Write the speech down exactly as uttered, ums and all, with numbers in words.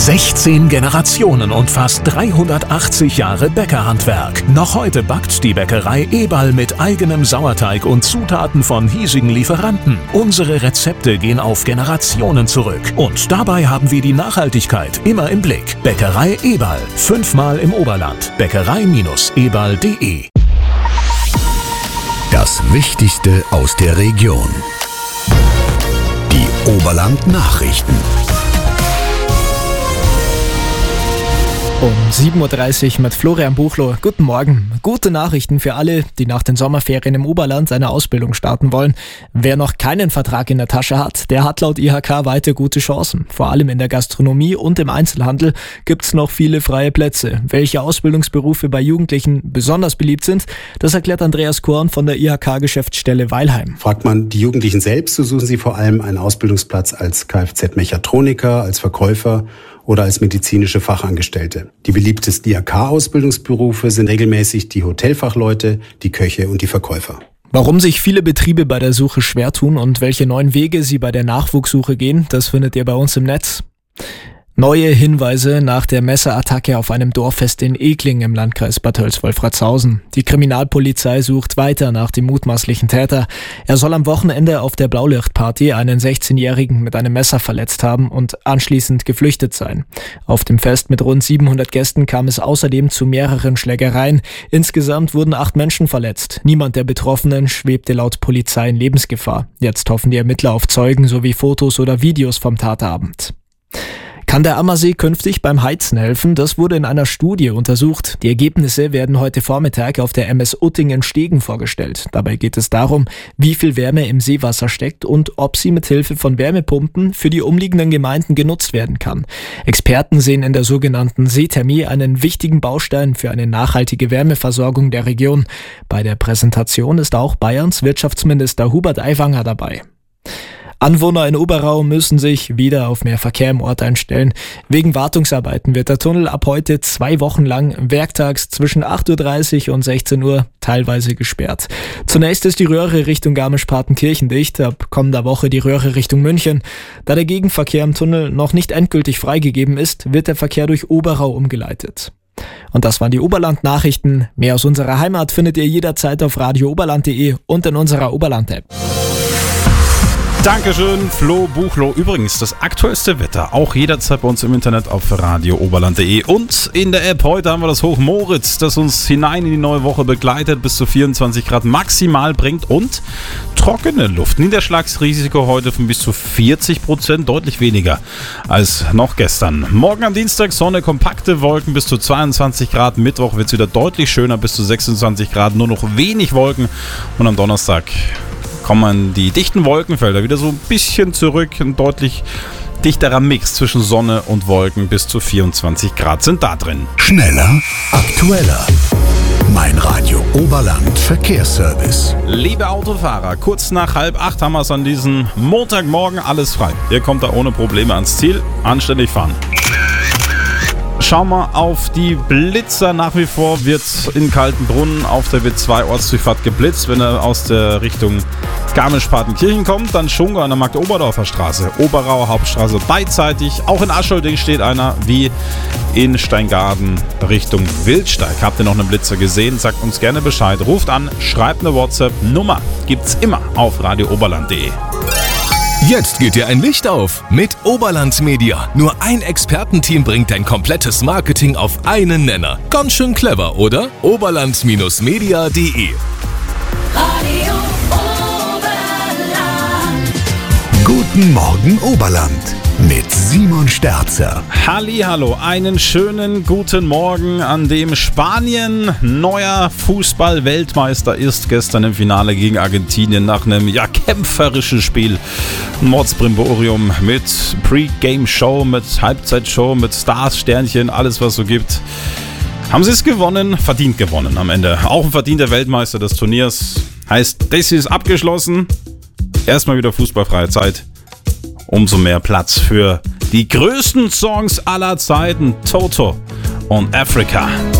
sechzehn Generationen und fast dreihundertachtzig Jahre Bäckerhandwerk. Noch heute backt die Bäckerei Eberl mit eigenem Sauerteig und Zutaten von hiesigen Lieferanten. Unsere Rezepte gehen auf Generationen zurück. Und dabei haben wir die Nachhaltigkeit immer im Blick. Bäckerei Eberl. Fünfmal im Oberland. Bäckerei eberl punkt de. Das Wichtigste aus der Region. Die Oberland-Nachrichten. Um sieben Uhr dreißig mit Florian Buchloh. Guten Morgen. Gute Nachrichten für alle, die nach den Sommerferien im Oberland eine Ausbildung starten wollen. Wer noch keinen Vertrag in der Tasche hat, der hat laut I H K weiter gute Chancen. Vor allem in der Gastronomie und im Einzelhandel gibt's noch viele freie Plätze. Welche Ausbildungsberufe bei Jugendlichen besonders beliebt sind, das erklärt Andreas Korn von der I H K-Geschäftsstelle Weilheim. Fragt man die Jugendlichen selbst, so suchen sie vor allem einen Ausbildungsplatz als Kfz-Mechatroniker, als Verkäufer oder als medizinische Fachangestellte. Die beliebtesten I H K-Ausbildungsberufe sind regelmäßig die Hotelfachleute, die Köche und die Verkäufer. Warum sich viele Betriebe bei der Suche schwer tun und welche neuen Wege sie bei der Nachwuchssuche gehen, das findet ihr bei uns im Netz. Neue Hinweise nach der Messerattacke auf einem Dorffest in Egling im Landkreis Bad Tölz-Wolfratshausen. Die Kriminalpolizei sucht weiter nach dem mutmaßlichen Täter. Er soll am Wochenende auf der Blaulichtparty einen sechzehnjährigen mit einem Messer verletzt haben und anschließend geflüchtet sein. Auf dem Fest mit rund siebenhundert Gästen kam es außerdem zu mehreren Schlägereien. Insgesamt wurden acht Menschen verletzt. Niemand der Betroffenen schwebte laut Polizei in Lebensgefahr. Jetzt hoffen die Ermittler auf Zeugen sowie Fotos oder Videos vom Tatabend. Kann der Ammersee künftig beim Heizen helfen? Das wurde in einer Studie untersucht. Die Ergebnisse werden heute Vormittag auf der M S Uttingen-Stegen vorgestellt. Dabei geht es darum, wie viel Wärme im Seewasser steckt und ob sie mit Hilfe von Wärmepumpen für die umliegenden Gemeinden genutzt werden kann. Experten sehen in der sogenannten Seethermie einen wichtigen Baustein für eine nachhaltige Wärmeversorgung der Region. Bei der Präsentation ist auch Bayerns Wirtschaftsminister Hubert Aiwanger dabei. Anwohner in Oberau müssen sich wieder auf mehr Verkehr im Ort einstellen. Wegen Wartungsarbeiten wird der Tunnel ab heute zwei Wochen lang werktags zwischen acht Uhr dreißig und sechzehn Uhr teilweise gesperrt. Zunächst ist die Röhre Richtung Garmisch-Partenkirchen dicht, ab kommender Woche die Röhre Richtung München. Da der Gegenverkehr im Tunnel noch nicht endgültig freigegeben ist, wird der Verkehr durch Oberau umgeleitet. Und das waren die Oberland-Nachrichten. Mehr aus unserer Heimat findet ihr jederzeit auf radio oberland punkt de und in unserer Oberland-App. Dankeschön, Flo Buchloh. Übrigens, das aktuellste Wetter auch jederzeit bei uns im Internet auf radio oberland punkt de und in der App. Heute haben wir das Hoch Moritz, das uns hinein in die neue Woche begleitet, bis zu vierundzwanzig Grad maximal bringt und trockene Luft. Niederschlagsrisiko heute von bis zu vierzig Prozent, deutlich weniger als noch gestern. Morgen am Dienstag Sonne, kompakte Wolken bis zu zweiundzwanzig Grad. Mittwoch wird es wieder deutlich schöner, bis zu sechsundzwanzig Grad, nur noch wenig Wolken. Und am Donnerstag kommen die dichten Wolkenfelder wieder so ein bisschen zurück. Ein deutlich dichterer Mix zwischen Sonne und Wolken. Bis zu vierundzwanzig Grad sind da drin. Schneller, aktueller. Mein Radio Oberland Verkehrsservice. Liebe Autofahrer, kurz nach halb acht haben wir es an diesem Montagmorgen alles frei. Ihr kommt da ohne Probleme ans Ziel. Anständig fahren. Schauen wir auf die Blitzer. Nach wie vor wird in Kaltenbrunnen auf der W zwei Ortsdurchfahrt geblitzt. Wenn er aus der Richtung Garmisch-Partenkirchen kommt, dann Schunga an der Magd-Oberdorfer Straße, Oberauer Hauptstraße beidseitig. Auch in Aschholding steht einer, wie in Steingaden Richtung Wildsteig. Habt ihr noch einen Blitzer gesehen? Sagt uns gerne Bescheid. Ruft an, schreibt eine WhatsApp-Nummer. Gibt's immer auf radio oberland punkt de. Jetzt geht dir ein Licht auf mit Oberland Media. Nur ein Expertenteam bringt dein komplettes Marketing auf einen Nenner. Ganz schön clever, oder? oberland Bindestrich media punkt de. Radio Oberland. Guten Morgen Oberland mit Simon Sterzer. Hallihallo, einen schönen guten Morgen, an dem Spanien neuer Fußball-Weltmeister ist. Gestern im Finale gegen Argentinien nach einem ja kämpferischen Spiel. Mordsbrimborium mit Pre-Game-Show, mit Halbzeitshow, mit Stars, Sternchen, alles was so gibt. Haben sie es gewonnen, verdient gewonnen am Ende. Auch ein verdienter Weltmeister des Turniers. Heißt, das ist abgeschlossen. Erstmal wieder fußballfreie Zeit. Umso mehr Platz für die größten Songs aller Zeiten, Toto und Africa.